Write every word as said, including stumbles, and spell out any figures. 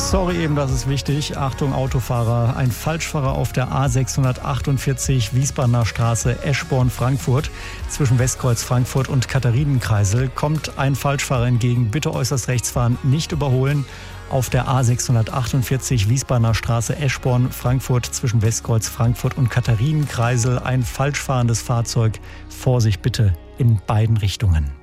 Sorry eben, das ist wichtig. Achtung Autofahrer, ein Falschfahrer auf der A sechshundertachtundvierzig Wiesbadener Straße Eschborn-Frankfurt. Zwischen Westkreuz Frankfurt und Katharinenkreisel kommt ein Falschfahrer entgegen. Bitte äußerst rechts fahren, nicht überholen. Auf der A sechshundertachtundvierzig Wiesbadener Straße Eschborn-Frankfurt zwischen Westkreuz Frankfurt und Katharinenkreisel ein falsch fahrendes Fahrzeug. Vorsicht bitte in beiden Richtungen.